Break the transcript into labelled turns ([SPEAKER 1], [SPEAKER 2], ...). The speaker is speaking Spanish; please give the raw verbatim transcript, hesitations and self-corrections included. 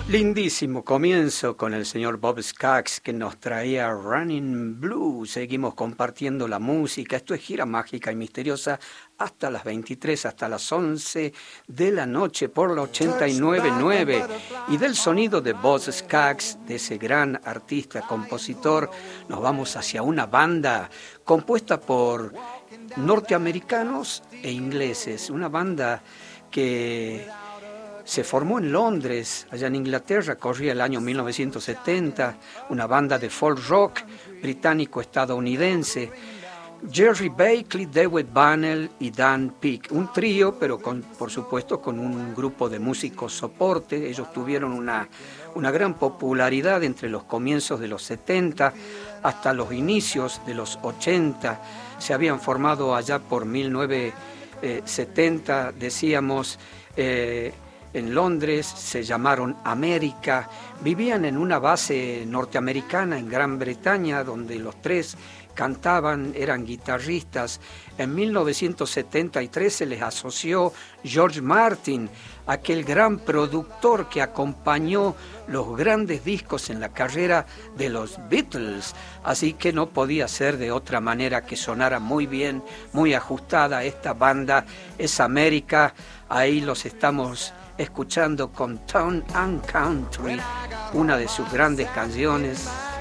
[SPEAKER 1] Lindísimo comienzo con el señor Bob Skaggs que nos traía Running Blue. Seguimos compartiendo la música. Esto es Gira Mágica y Misteriosa hasta las veintitrés, hasta las once de la noche por la ochenta y nueve punto nueve. Y del sonido de Bob Skaggs, de ese gran artista, compositor, nos vamos hacia una banda compuesta por norteamericanos e ingleses. Una banda que se formó en Londres, allá en Inglaterra, corría el año mil novecientos setenta, una banda de folk rock británico-estadounidense. Jerry Buckley, David Bunnell y Dan Peake, un trío, pero con, por supuesto con un grupo de músicos soporte. Ellos tuvieron una, una gran popularidad entre los comienzos de los setenta hasta los inicios de los ochenta. Se habían formado allá por mil novecientos setenta, decíamos, eh, en Londres, se llamaron América, vivían en una base norteamericana en Gran Bretaña, donde los tres cantaban, eran guitarristas. En mil novecientos setenta y tres se les asoció George Martin, aquel gran productor que acompañó los grandes discos en la carrera de los Beatles, así que no podía ser de otra manera que sonara muy bien, muy ajustada esta banda. Es América, ahí los estamos escuchando con Town and Country, una de sus grandes canciones.